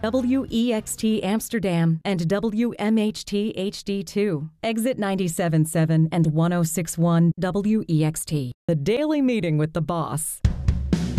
WEXT Amsterdam, and WMHT HD2. Exit 97.7 and 106.1 WEXT. The Daily Meeting with the Boss.